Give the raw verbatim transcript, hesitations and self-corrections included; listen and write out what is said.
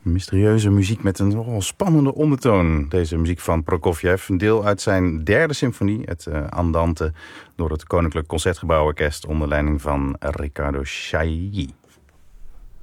Mysterieuze muziek met een nogal spannende ondertoon. Deze muziek van Prokofjev, een deel uit zijn derde symfonie, het uh, Andante, door het Koninklijk Concertgebouworkest onder leiding van Riccardo Chailly.